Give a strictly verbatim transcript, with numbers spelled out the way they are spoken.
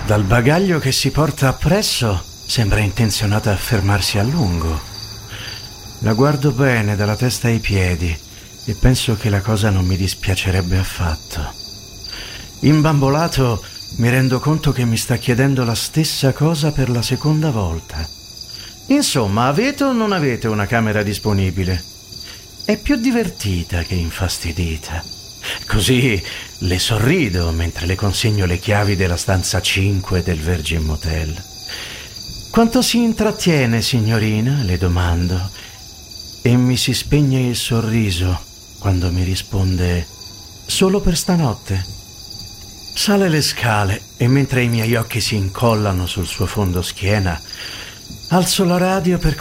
Dal bagaglio che si porta appresso sembra intenzionata a fermarsi a lungo. La guardo bene dalla testa ai piedi e penso che la cosa non mi dispiacerebbe affatto. Imbambolato mi rendo conto che mi sta chiedendo la stessa cosa per la seconda volta. Insomma, avete o non avete una camera disponibile? È più divertita che infastidita. Così le sorrido mentre le consegno le chiavi della stanza cinque del Virgin Motel. Quanto si intrattiene, signorina? Le domando. E mi si spegne il sorriso quando mi risponde: solo per stanotte. Sale le scale e mentre i miei occhi si incollano sul suo fondo schiena, alzo la radio per